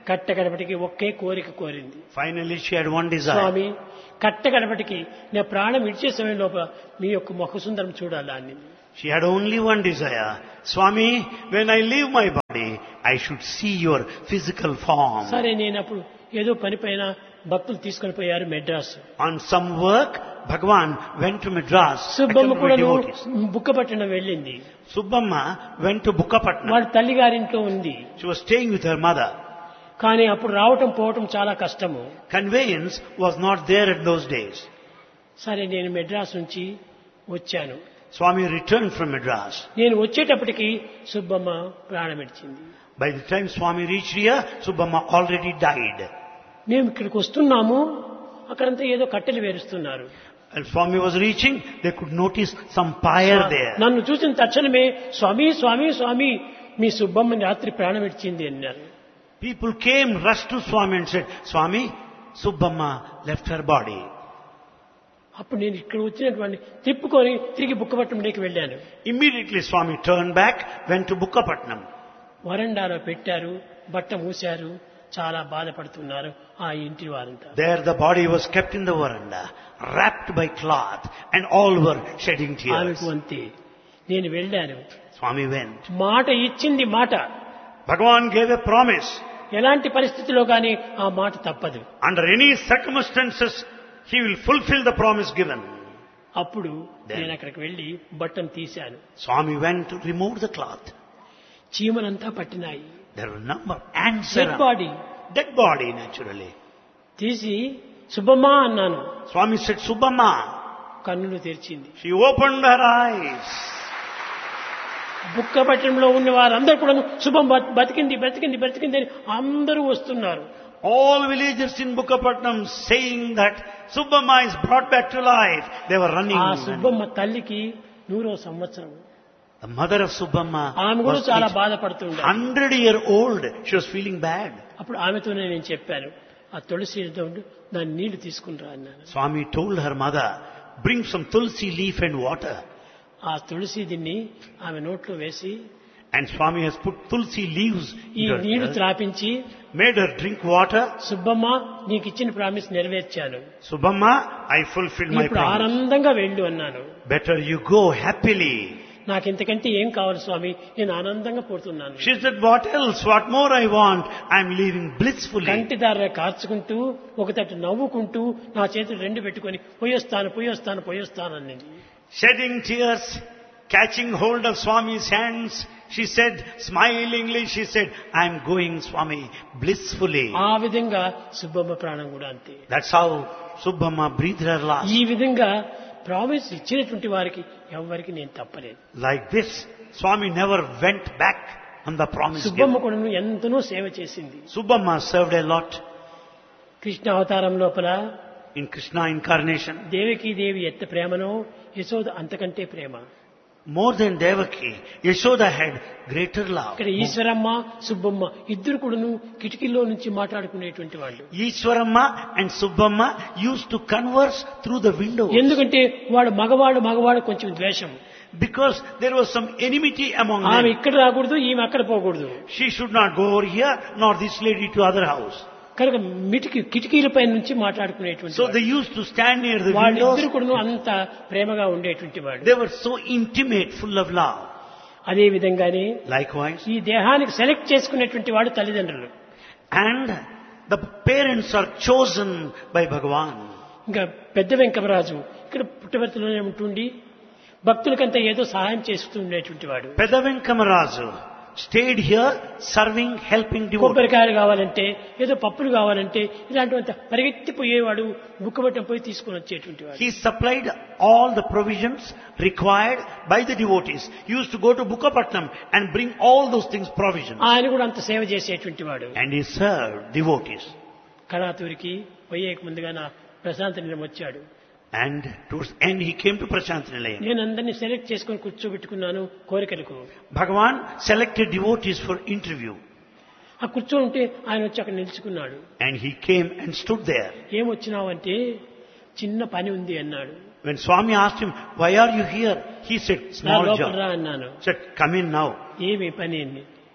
కట్టగడపటికి ఒకే కోరిక కోరింది. Finally, she had one desire. స్వామి, కట్టగడపటికి నా ప్రాణం విడిచే సమయం లోపల మీ యొక్క ముఖసుందరం చూడాలా అని. She had only one desire. Swami, when I leave my body, I should see your physical form. సరే, నేను అప్పుడు ఏదో పని పైన భక్తులు తీసుకొని పోయారు Madras. On some work, Bhagavan went to Madras. Subbamma accompanied కూడా by devotees. బుక్కపట్నం వెళ్ళింది. Subbamma went to Bukkapatnam. వాడి తల్లిగారింట్లో ఉంది. She was staying with her mother. కానీ అప్పుడు రావటం పోవటం చాలా కష్టము. Conveyance was not there in those days. సరే, నేను మెడ్రాస్ నుంచి వచ్చాను. Swami returned from Madras. నేను వచ్చేటప్పటికి సుబ్బమ్మ ప్రాణం విడిచింది. By the time Swami reached here, Subbamma already died. మేము ఇక్కడికి వస్తున్నాము, అక్కడంతా ఏదో కట్టెలు వేరుస్తున్నారు. And Swami was reaching, they could notice some pyre there. నన్ను చూసిన తక్షణమే స్వామి స్వామి స్వామి మీ సుబ్బమ్మని రాత్రి ప్రాణం విడిచింది అన్నారు. People came, rushed to Swami and said, Swami, Subbamma left her body. అప్పుడు నేను ఇక్కడ వచ్చినటువంటి తిప్పుకొని తిరిగి బుక్కపట్నంలోకి వెళ్ళాను. Immediately Swami turned back, went to Bukkapatnam. వరండాలో పెట్టారు, బట్ట మూశారు, చాలా బాధపడుతున్నారు ఆ ఇంటి వారంతా. There the body was kept in the veranda, wrapped by cloth, and all were shedding tears. ఆమెకు అంతే. నేను వెళ్ళాను. Swami went. మాట ఇచ్చింది మాట. Bhagavan gave a promise. ఎలాంటి పరిస్థితిలో కానీ ఆ మాట తప్పదు. Under any circumstances, he will fulfill the promise given. అప్పుడు నేను అక్కడికి వెళ్ళి బట్టను తీశాను. Swami went to remove the cloth. చీమలంతా పట్టినాయి. There were a number of ants dead around. Body Dead body, naturally. తీసి సుబ్బమ్మ అన్నాను. Swami said, Subbamma. కన్నులు తెరిచింది. She opened her eyes. బుక్కపట్నంలో ఉన్న వారందరూ కూడా శుభం బతికింది బతికింది బతికింది అని అందరూ వస్తున్నారు. All villagers in Bukkapatnam saying that Subbamma is brought back to life. They were running. ఆ సుబ్బమ్మ తల్లికి 100వ సంవత్సరం. The mother of Subbamma ఆమె కూడా was చాలా బాధపడుతుండే. 100-year-old. She was feeling bad. అప్పుడు ఆమెతోనే నేను చెప్పాను, ఆ తులసి దాని నీళ్లు తీసుకునిరా అన్నాను. Swami told her mother, bring some tulsi leaf and water. ఆ తులసి దీన్ని ఆమె నోట్లో వేసి And Swami has put tulsi leaves ఈ in her నీళ్లు mouth, త్రాపించి, made her drink water. Subbamma నీకు ఇచ్చిన promise నెరవేర్చాను, Subbamma, I fulfilled my ఇప్పుడు promise. ఆనందంగా వెళ్ళు అన్నాను. Better you go happily. నాకు ఇంతకంటే ఏం కావాలి స్వామి, నేను ఆనందంగా పోతున్నాను. She said, what else? What more I want? I'm leaving blissfully. కంటిదార కార్చుకుంటూ ఒక తట్టు నవ్వుకుంటూ నా చేతులు రెండు పెట్టుకొని పోయొస్తాను పోయొస్తాను పోయొస్తాను అన్నది. Shedding tears, catching hold of Swami's hands, she said, smilingly, she said, I'm going, Swami, blissfully. ఆ విధంగా సుబ్బమ్మ ప్రాణం కూడా అంతే. That's how Subbamma breathed her last. ఈ విధంగా ప్రామిస్ ఇచ్చినటువంటి వారికి ఎవరికి నేను తప్పలేదు. Like this, Swami never went back on the promise Subbamma given. కూడా ఎంతనో సేవ చేసింది. Subbamma served a lot Krishna అవతారం లోపల in Krishna incarnation. దేవకీదేవి ఎంత ప్రేమనో యశోద అంతకంటే ప్రేమ. More than Devaki, Yashoda had greater love. ఇక్కడ ఈశ్వరమ్మ సుబ్బమ్మ ఇద్దరు కూడాను కిటికీలో నుంచి మాట్లాడుకునేటువంటి వాళ్ళు. Ishwaramma and Subbamma used to converse through the window. ఎందుకంటే వాడు మగవాడు కొంచెం ద్వేషం. Because there was some enmity among ఆమె them. ఇక్కడ రాకూడదు, ఈమె అక్కడ పోకూడదు. She should not go over here, nor this lady to other house. కనుక కిటికీలపై నుంచి మాట్లాడుకునేటువంటి So they used to stand near the వాళ్ళిద్దరు windows. కూడా అంత ప్రేమగా ఉండేటువంటి వాడు. They were so intimate, full of love. అదే విధంగానే Likewise. ఈ దేహానికి సెలెక్ట్ చేసుకునేటువంటి వాడు తల్లిదండ్రులు. And the parents are chosen by Bhagavan. ఇంకా పెద్ద వెంకమరాజు ఇక్కడ పుట్టవర్తిలోనే ఉంటుండి భక్తులకంతా ఏదో సహాయం చేస్తూ ఉండేటువంటి వాడు. Pedavenkamarazu stayed here serving, helping devotees. కొబ్బరికాయలు కావాలంటే ఏదో పప్పులు కావాలంటే ఇలాంటివంత పరిగెత్తిపోయేవాడు, బుక్కబట్టం పోయి తీసుకొని వచ్చేటువంటి వాడు. He supplied all the provisions required by the devotees. He used to go to Bukkapatnam and bring all those things, provisions. ఆయన కూడా అంత సేవ చేసేటువంటి వాడు. And he served devotees. కళాతూరికి పోయే ముందుగా నా ప్రశాంత నిలయం వచ్చాడు. And towards the end he came to Prashant Nilayam. నేను అందరినీ సెలెక్ట్ చేసుకొని కూర్చోబెట్టుకున్నాను కోరికలకు. Bhagavan selected devotees for interview. ఆ కూర్చొని ఉంటే ఆయన వచ్చి అక్కడ నిలుచుకున్నాడు. And he came and stood there. ఏమొచ్చినావంటే చిన్న పని ఉంది అన్నాడు. When Swami asked him, why are you here? He said, నా small లోపల job. రా అన్నాను. Said, come in now. ఏమి పని అని.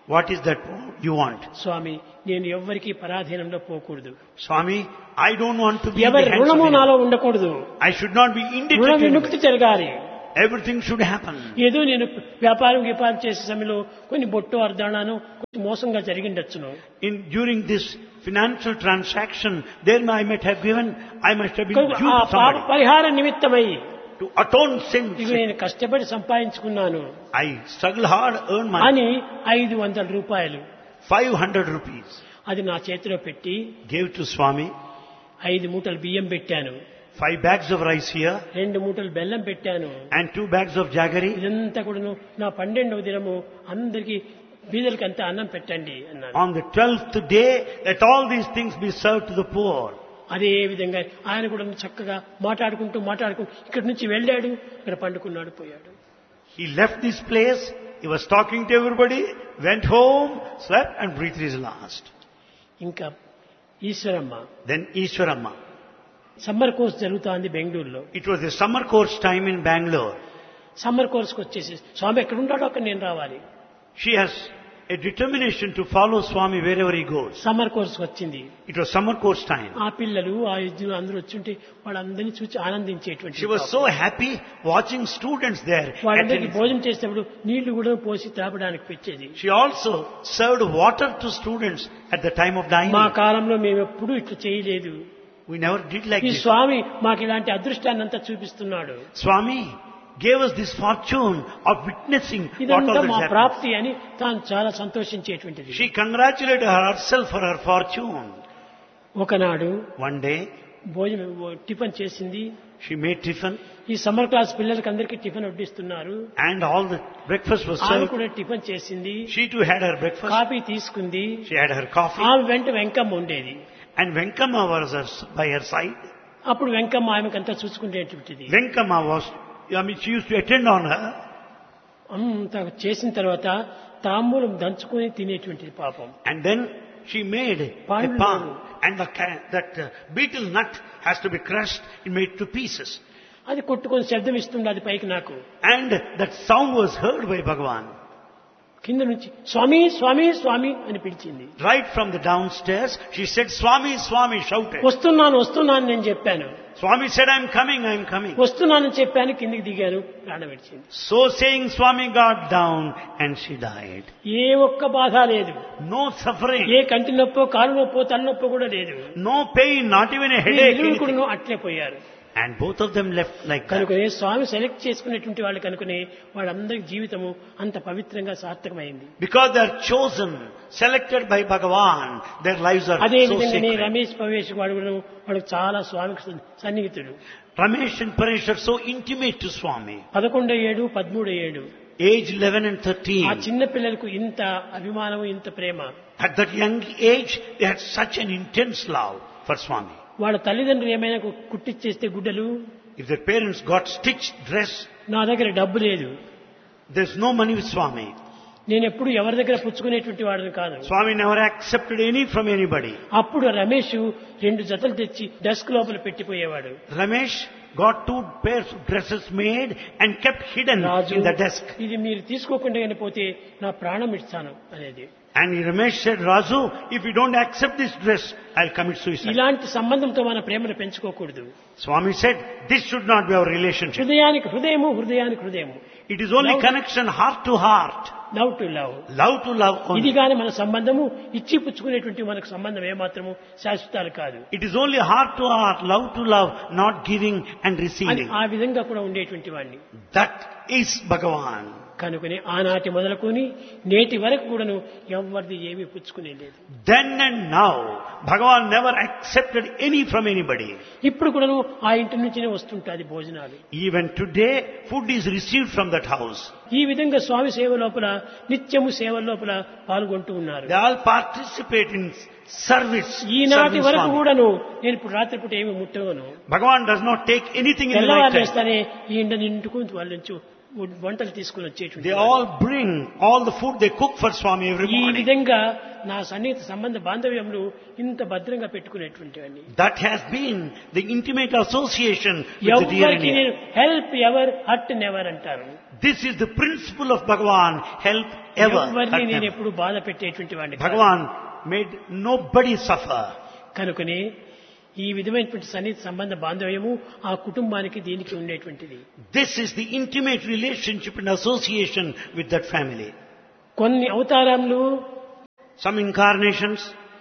What is that you want? స్వామి, నేను ఎవ్వరికీ పరాధీనంలో పోకూడదు. Swami, I don't want to be in the ఎవరి hands of రుణము anyone. నాలో ఉండకూడదు. I should not be రుణ indebted to విముక్తి anyone. జరగాలి. Everything should happen. ఏదో నేను వ్యాపారం చేసే సమయంలో కొన్ని బొట్టు అర్ధానాను కొంచెం మోసంగా జరిగిండొచ్చును. During this financial transaction, there I might have been due ఆ to పాప somebody. పరిహార నిమిత్తమై To atone sins, ఇవి నేను కష్టపడి సంపాదించుకున్నాను I struggle hard, earn money. అని 500 రూపాయలు 500 rupees. అది నా చేతిలో పెట్టి Gave to Swami. 5 మూటలు బియ్యం పెట్టాను, 5 bags of rice here 2 మూటలు బెల్లం పెట్టాను. and 2 bags of jaggery. ఇదంతా కూడాను నా 12వ దినము అందరికీ బీదలకి అంతా అన్నం పెట్టండి అన్నాను. On the 12th day, let all these things be served to the poor. అదే విధంగా ఆయన కూడా చక్కగా మాట్లాడుకుంటూ ఇక్కడి నుంచి వెళ్ళాడు, ఇక్కడ పండుకున్నాడు, పోయాడు. He left this place, he was talking to everybody, went home, slept and breathed his last. ఇంకా Eshwaramma Then Ishwaramma. Summer course జరుగుతోంది బెంగళూరులో. It was a summer course time in Bangalore. Summer కోర్స్కి వచ్చేసి స్వామి ఎక్కడ ఉంటాడో అక్కడ నేను రావాలి. She has a determination to follow Swami wherever he goes. Summer కోర్స్కి వచ్చింది. It was summer course time. ఆ పిల్లలు ఆ యుద్ధులు అందరూ వచ్చుంటే వాళ్ళందరినీ చూసి ఆనందించేటువంటి She was so happy watching students there. వాళ్ళందరికీ భోజనం చేసేటప్పుడు నీళ్లు కూడా పోసి తాపడానికి పెట్టేది. She also served water to students at the time of dining. మా కాలంలో మేము ఎప్పుడూ ఇట్లా చేయలేదు. We never did like ఈ this. స్వామి మాకు ఇలాంటి అదృష్టాన్ని అంతా చూపిస్తున్నాడు. Swami gave us this fortune of witnessing what ఇదంతా all మా this happened. ప్రాప్తి అని తాను చాలా సంతోషించేటువంటిది. She congratulated herself for her fortune. ఒకనాడు One day, భోజనం టిఫిన్ చేసింది. she made tiffin ఈ సమ్మర్ క్లాస్ పిల్లలకి అందరికీ tiffin వడ్డిస్తున్నారు. and all the breakfast was ఆమె served. కూడా టిఫిన్ చేసింది, She too had her breakfast. Coffee తీసుకుంది. She had her coffee. ఆమె వెంట వెంకమ్మ ఉండేది. And Venkama was by her side. అప్పుడు Venkamma ఆమెకంతా చూసుకునేటువంటిది. Venkama she used to attend on her. అంత చేసిన తర్వాత తాంబూలం దంచుకొని తినేటువంటిది పాపం. And then she made a Pandu. palm. And that betel nut has to be crushed and made to pieces. అది కొట్టుకొని శబ్దం ఇస్తుంది అది పైకి నాకు. And that sound was heard by Bhagavan. కింద నుంచి స్వామి స్వామి స్వామి అని పిలిచింది. Right from the downstairs, she said, Swami, Swami, shouted. వస్తున్నాను నేను చెప్పాను. Swami said, I'm coming. వస్తున్నానని చెప్పాను, కిందికి దిగాను, ప్రాణం విడిచింది. So saying, Swami got down and she died. ఏ ఒక్క బాధ లేదు, No suffering, ఏ కంటి నొప్పో కాలు నొప్పో తలనొప్పో కూడా లేదు. no pain, not even a headache. ఇరువురు anything. కూడా అట్లే పోయారు. And both of them left like that. కనుకనే స్వామి సెలెక్ట్ చేసుకునేటువంటి వాళ్ళు కనుకనే వాళ్ళందరి జీవితము అంత పవిత్రంగా సార్థకమైంది. Because they are chosen, selected by Bhagavan, their lives are అదే so విధంగానే sacred. రమేష్ పవేష్ వాడు చాలా స్వామికి సన్నిహితుడు. Ramesh and Paresh are so intimate to Swami. 11 ఏడు 13 ఏడు Age 11 and ఆ 13. చిన్న పిల్లలకు ఇంత అభిమానం, ఇంత ప్రేమ. At that young age, they had such an intense love for Swami. వాళ్ళ తల్లిదండ్రులు ఏమైనా కుట్టిచ్చేస్తే గుడ్డలు, If their parents got stitched dress, నా దగ్గర డబ్బు లేదు, there's no money with Swami. నేను ఎప్పుడు ఎవరి దగ్గర పుచ్చుకునేటువంటి వాడిని కాదు. Swami never accepted any from anybody. అప్పుడు రమేష్ 2 జతలు తెచ్చి డెస్క్ లోపల పెట్టిపోయేవాడు. Ramesh got 2 pairs of dresses made and kept hidden Raju, in the desk. ఇది మీరు తీసుకోకుండా కానీ పోతే నా ప్రాణం ఇస్తాను అనేది. And Ramesh said, Raju, if you don't accept this dress, I'll commit suicide. ఇలాంటి సంబంధంతో మన ప్రేమను పెంచుకోకూడదు. Swami said, this should not be our relationship. హృదయానికి హృదయము, హృదయానికి హృదయము. It is only Love- connection heart to heart. Love to love. Love to love ఇది only. కానీ మన సంబంధము ఇచ్చి పుచ్చుకునేటువంటి మనకు సంబంధం ఏమాత్రము శాశ్వతాలు కాదు. It is only heart to heart, love to love, not giving and అని receiving. ఆ విధంగా కూడా ఉండేటువంటి వాడిని. That is Bhagavan. కనుకనే ఆనాటి మొదలుకొని నేటి వరకు కూడాను ఎవరిది ఏమీ పుచ్చుకునే లేదు. Then and now, Bhagavan never accepted any from anybody. ఇప్పుడు కూడాను ఆ ఇంటి నుంచినే వస్తుంటాది భోజనాలు. Even today, food is received from that house. ఈ విధంగా స్వామి సేవ లోపల నిత్యము సేవ లోపల పాల్గొంటూ ఉన్నారు. They all participate in service. ఈనాటి serving వరకు Swami. కూడాను నేను ఇప్పుడు రాత్రిపూట ఏమి ముట్టవను. Bhagavan does not take anything in the తెల్లవారు night time. వేస్తానే ఈ ఇంట నిండుకు వాళ్ళ నుంచి వంటలు తీసుకుని వచ్చేటువంటి They all bring all the food they cook for Swami every ఈ morning. విధంగా నా సన్నిహిత సంబంధ బాంధవ్యంలో ఇంత భద్రంగా పెట్టుకునేటువంటివన్నీ. That has been the intimate association with the dear and ఎవరికి near. నేను హెల్ప్ ఎవర్ హర్ట్ నెవర్ అంటారు. This is the principle of Bhagavan. Help ever. ఎవరిని that నేను never. ఎప్పుడు బాధ పెట్టేటువంటి వాడిని కాదు. Bhagavan made nobody suffer. కనుకనే ఈ విధమైనటువంటి సన్నిహిత సంబంధ బాంధవ్యము ఆ కుటుంబానికి దీనికి ఉండేటువంటిది. This is the intimate relationship and association with that family. కొన్ని అవతారములు Some incarnations,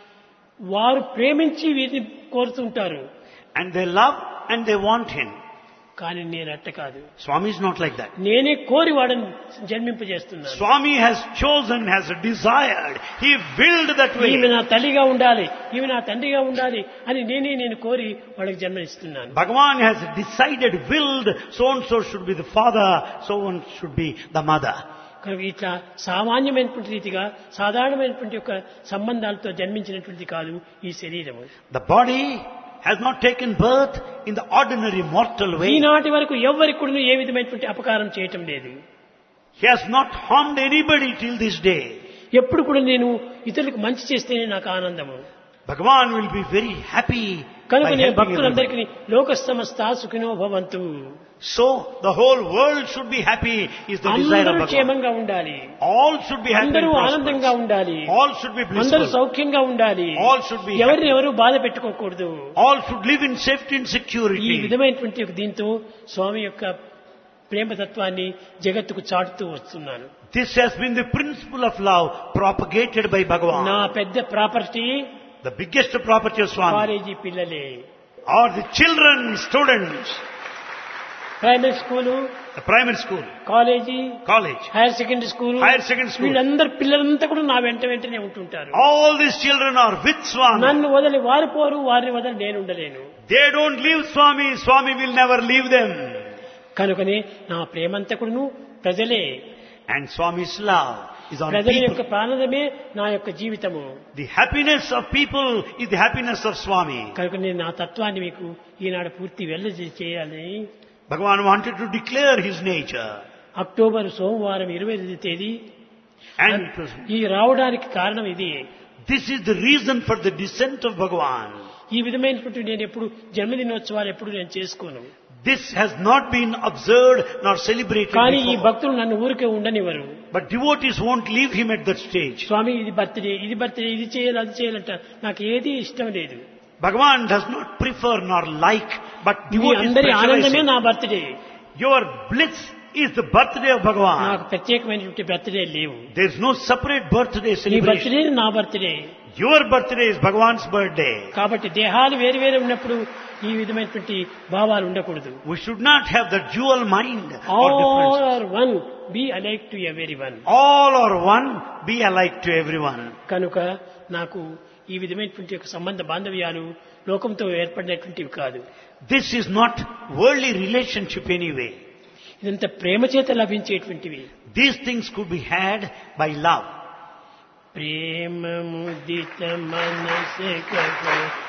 వారు ప్రేమించి వీరిని కోరుతుంటారు. and they love and they want him. కానీ నేను అట్ట కాదు. Swami is not like that. నేనే కోరి వాడని జన్మింపజేస్తున్నాను. Swami has chosen, has desired. He willed that way. ఈమె నా తల్లిగా ఉండాలి, ఈమె నా తండ్రిగా ఉండాలి అని నేను కోరి వాళ్ళకి జన్మనిస్తున్నాను. Bhagavan has decided, willed, so and so should be the father, so and should be the mother. కనుక ఇట్లా సామాన్యమైనటువంటి రీతిగా సాధారణమైనటువంటి యొక్క సంబంధాలతో జన్మించినటువంటి కాదు ఈ శరీరము. The body has not taken birth in the ordinary mortal way. ఈనాటి వరకు ఎవ్వరికి కూడా ఏ విధమైనటువంటి అపకారం చేయటం లేదు. He has not harmed anybody till this day. ఎప్పుడు కూడా నేను ఇతరులకు మంచి చేస్తేనే నాకు ఆనందము. Bhagavan will be very happy by కనుక నేను helping భక్తులందరికీ everybody. లోక సమస్త సుఖినో భవంతు, So the whole world should be happy is the desire అందరూ of Bhagavan. క్షేమంగా ఉండాలి, All should be happy and అందరూ ఆనందంగా prosperous. ఉండాలి, All should be అందరూ blissful. సౌఖ్యంగా ఉండాలి, All should be ఎవరిని happy. ఎవరు బాధ పెట్టుకోకూడదు. All should live in safety and ఈ security. విధమైనటువంటి ఒక దీంతో స్వామి యొక్క ప్రేమతత్వాన్ని జగత్తుకు చాటుతూ వస్తున్నాను. This has been the principle of love propagated by నా Bhagavan. పెద్ద property The biggest property of Swami college పిల్లలే, are the children, students, primary school, the primary school, college, college, hire secondary school, higher secondary school. వీళ్ళందరూ పిల్లలంతా కూడా నా వెంటనే ఉంటుంటారు. All these children are with Swami. నన్ను వదిలి వారు పోరు, వారిని వదిలి నేను ఉండలేను. They don't leave Swami. Swami will never leave them. కనుకనే నా ప్రేమంతా కూడాను ప్రజలే. And Swami's love is on ప్రజల యొక్క people. ప్రాణమే నా యొక్క జీవితము. The happiness of people is the happiness of Swami. కనుక నేను నా తత్వాన్ని మీకు ఈనాడు పూర్తి చేయాలని Bhagavan wanted to declare his nature. October సోమవారం 22వ తేదీ And it was, ఈ రావడానికి కారణం ఇది. this is the reason for the descent of Bhagavan. ఈ విధమైనటువంటి నేను ఎప్పుడు జన్మదినోత్సవాలు ఎప్పుడు నేను చేసుకోను. This has not been observed nor celebrated కానీ ఈ before. భక్తులు నన్ను ఊరికే ఉండనివ్వరు. But devotees won't leave him at that stage. స్వామి ఇది బర్త్డే, ఇది చేయాలి, అది చేయాలంట. నాకు ఏది ఇష్టం లేదు. Bhagavan does not prefer nor like, but me devotees అందరి ఆనందమే pressurize నా him. Birthday. Your bliss is the birthday of Bhagavan. నాకు ప్రత్యేకమైనటువంటి బర్త్డే లేవు. There is no separate birthday నీ celebration. బర్త్డే నా birthday. Your birthday is Bhagavan's birthday. కాబట్టి దేహాలు వేరు ఉన్నప్పుడు ఈ విధమైనటువంటి భావాలు ఉండకూడదు. We should not have the dual mind or all difference. Are one, be alike to everyone. All are one, be alike to everyone. కనుక నాకు ఈ విధమైనటువంటి ఒక సంబంధ బాంధవ్యాలు లోకంతో ఏర్పడినటువంటివి కాదు. This is not worldly relationship anyway. ఇదంతా ప్రేమ చేత లభించేటువంటివి. These things could be had by love. ప్రేమ ముదిత మనస